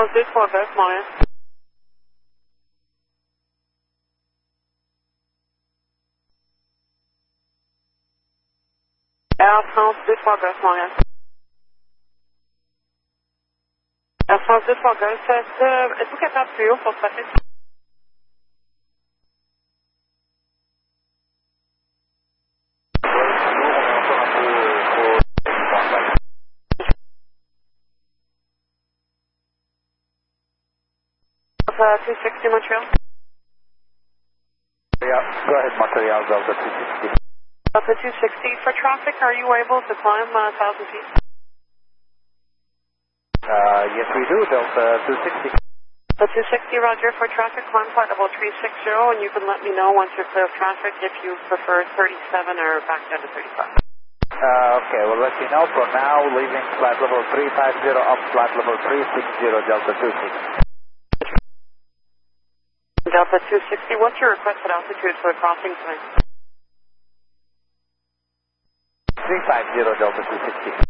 français, trois Golf, Montréal. Air France 2-3 Golf, Montréal. Air France 2-3 Golf, êtes-vous capable plus haut pour ce trafic? Delta 260 Montreal. Yeah, go ahead, Montreal, Delta 260. Delta 260, for traffic, are you able to climb 1,000 feet? Yes, we do, Delta 260. Delta 260, roger, for traffic, climb flight level 360, and you can let me know once you're clear of traffic if you prefer 37 or back down to 35. Okay, we'll let you know. For now, leaving flight level 350 up flight level 360, Delta 260. Delta 260, what's your requested altitude for the crossing time? 350, Delta 260.